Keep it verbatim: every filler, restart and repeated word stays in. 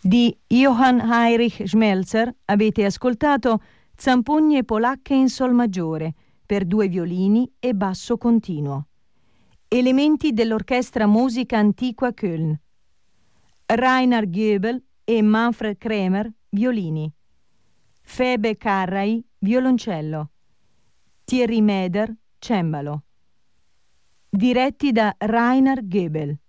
Di Johann Heinrich Schmelzer avete ascoltato Zampogne polacche in sol maggiore per due violini e basso continuo. Elementi dell'orchestra Musica Antiqua Köln. Rainer Goebel e Manfred Kremer, violini. Febe Carrai, violoncello. Thierry Meder, cembalo. Diretti da Rainer Goebel.